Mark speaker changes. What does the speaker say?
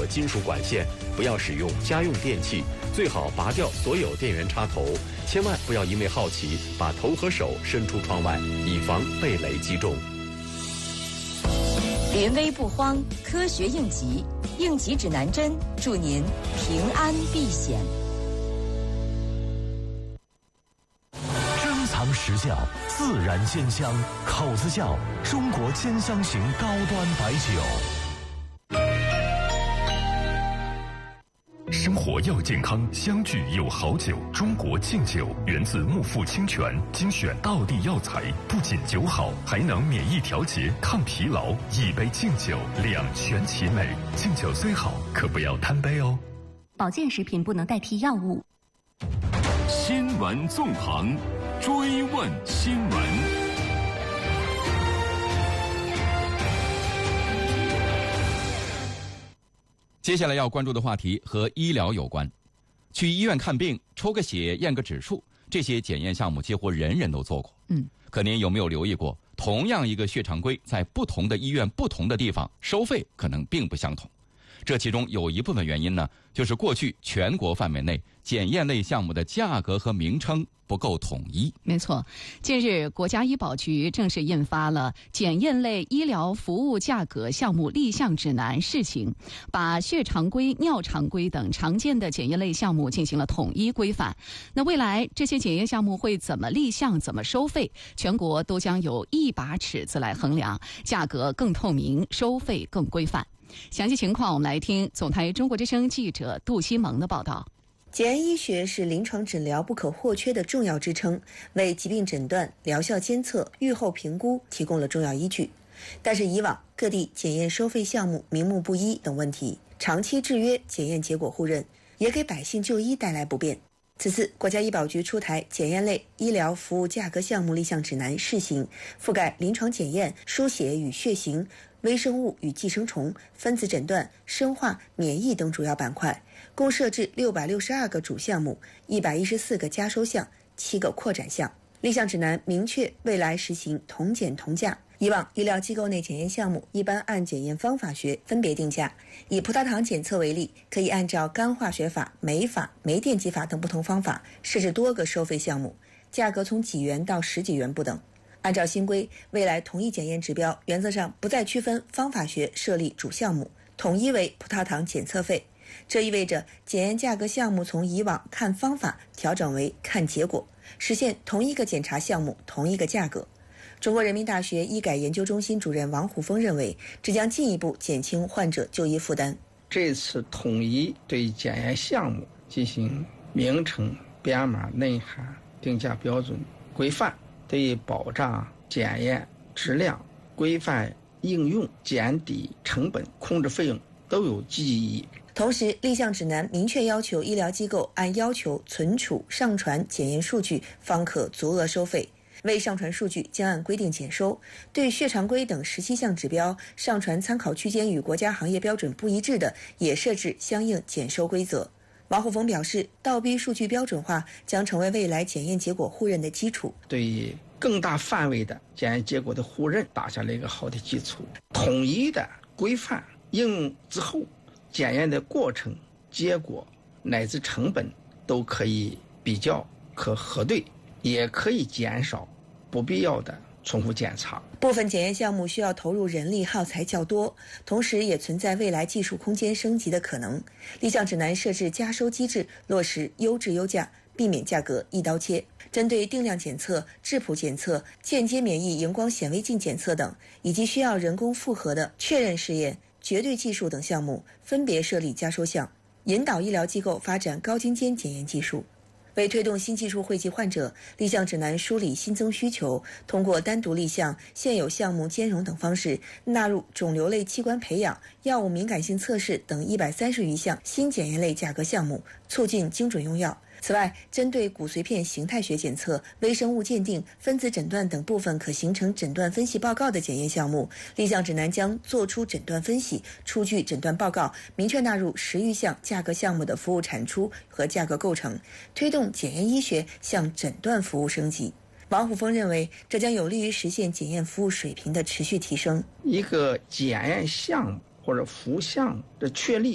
Speaker 1: 可金属管线，不要使用家用电器，最好拔掉所有电源插头，千万不要因为好奇把头和手伸出窗外，以防被雷击中。
Speaker 2: 临危不慌，科学应急，应急指南针，祝您平安避险。
Speaker 3: 珍藏时效，自然鲜香，口子窖中国兼香型高端白酒。
Speaker 4: 生活要健康，相聚有好酒。中国敬酒源自木富清泉，精选道地药材，不仅酒好，还能免疫调节、抗疲劳。一杯敬酒，两全其美。敬酒虽好，可不要贪杯哦。
Speaker 5: 保健食品不能代替药物。
Speaker 4: 新闻纵横，追问新闻。
Speaker 6: 接下来要关注的话题和医疗有关。去医院看病，抽个血、验个指数，这些检验项目几乎人人都做过。可您有没有留意过，同样一个血常规，在不同的医院、不同的地方，收费可能并不相同。这其中有一部分原因呢，就是过去全国范围内检验类项目的价格和名称不够统一。
Speaker 7: 没错，近日国家医保局正式印发了检验类医疗服务价格项目立项指南试行，把血常规、尿常规等常见的检验类项目进行了统一规范。那未来这些检验项目会怎么立项、怎么收费，全国都将有一把尺子来衡量，价格更透明，收费更规范。详细情况我们来听总台中国之声记者杜西蒙的报道。
Speaker 8: 检验医学是临床诊疗不可或缺的重要支撑，为疾病诊断、疗效监测、预后评估提供了重要依据。但是以往各地检验收费项目名目不一等问题，长期制约检验结果互认，也给百姓就医带来不便。此次国家医保局出台检验类医疗服务价格项目立项指南试行，覆盖临床检验、输血与血型、微生物与寄生虫、分子诊断、生化、免疫等主要板块，共设置662个主项目、114个加收项、7个扩展项。立项指南明确未来实行同检同价。以往医疗机构内检验项目一般按检验方法学分别定价，以葡萄糖检测为例，可以按照干化学法、酶法、酶电极法等不同方法设置多个收费项目，价格从几元到10几元不等。按照新规，未来统一检验指标原则上不再区分方法学设立主项目，统一为葡萄糖检测费。这意味着检验价格项目从以往看方法调整为看结果，实现同一个检查项目同一个价格。中国人民大学医改研究中心主任王虎峰认为，这将进一步减轻患者就医负担。
Speaker 9: 这次统一对检验项目进行名称、编码、内涵、定价标准规范，对保障检验质量、规范应用、减低成本、控制费用都有积极意义。
Speaker 8: 同时，立项指南明确要求医疗机构按要求存储、上传检验数据，方可足额收费。未上传数据将按规定减收，对血常规等17项指标上传参考区间与国家行业标准不一致的，也设置相应减收规则。王虎峰表示，倒逼数据标准化将成为未来检验结果互认的基础，
Speaker 9: 对更大范围的检验结果的互认打下了一个好的基础。统一的规范应用之后，检验的过程、结果乃至成本都可以比较、可核对，也可以减少不必要的重复检查。
Speaker 8: 部分检验项目需要投入人力耗材较多，同时也存在未来技术空间升级的可能。立项指南设置加收机制，落实优质优价，避免价格一刀切。针对定量检测、质谱检测、间接免疫荧光显微镜检测等，以及需要人工复核的确认试验、绝对技术等项目，分别设立加收项，引导医疗机构发展高精尖检验技术。为推动新技术惠及患者，立项指南梳理新增需求，通过单独立项、现有项目兼容等方式，纳入肿瘤类器官培养、药物敏感性测试等130余项新检验类价格项目，促进精准用药。此外，针对骨髓片形态学检测、微生物鉴定、分子诊断等部分可形成诊断分析报告的检验项目，立项指南将作出诊断分析，出具诊断报告，明确纳入10余项价格项目的服务产出和价格构成，推动检验医学向诊断服务升级。王虎峰认为，这将有利于实现检验服务水平的持续提升。
Speaker 9: 一个检验项目或者服务项目的确立